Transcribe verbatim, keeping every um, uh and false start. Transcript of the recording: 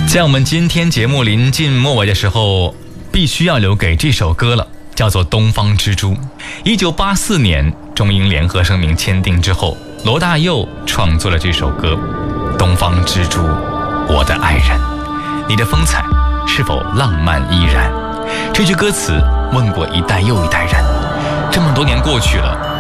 在我们今天节目临近末尾的时候，必须要留给这首歌了，叫做《东方之珠》。一九八四年，中英联合声明签订之后，罗大佑创作了这首歌《东方之珠》，我的爱人，你的风采是否浪漫依然？这句歌词问过一代又一代人，这么多年过去了，